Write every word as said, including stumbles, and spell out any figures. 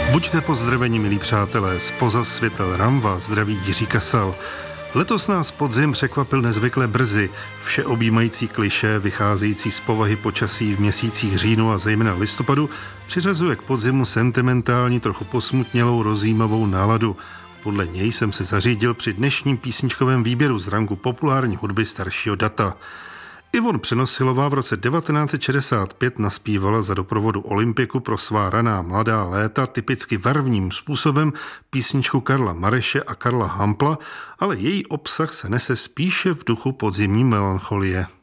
Buďte pozdraveni, milí přátelé, zpoza světel Ram vás zdraví Jiří Kasal. Letos nás podzim překvapil nezvykle brzy. Všeobjímající klišé, vycházející z povahy počasí v měsících říjnu a zejména listopadu, přiřazuje k podzimu sentimentální, trochu posmutnělou, rozjímavou náladu. Podle něj jsem se zařídil při dnešním písničkovém výběru z ranku populární hudby staršího data. Ivon Přenosilová v roce devatenáct set šedesát pět naspívala za doprovodu Olympiku pro svá raná mladá léta typicky vervním způsobem písničku Karla Mareše a Karla Hampla, ale její obsah se nese spíše v duchu podzimní melancholie.